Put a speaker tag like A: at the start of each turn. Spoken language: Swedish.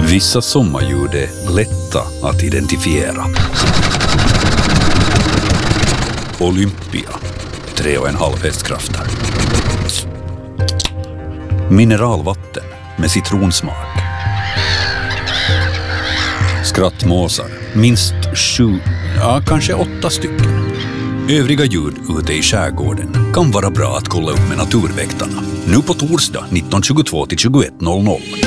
A: Vissa sommarljud är lätta att identifiera. Olympia, 3,5 hästkrafter. Mineralvatten med citronsmak. Skrattmåsar, minst 7, kanske 8 stycken. Övriga ljud ute i skärgården kan vara bra att kolla upp med naturväktarna. Nu på torsdag 19.22 till 21.00.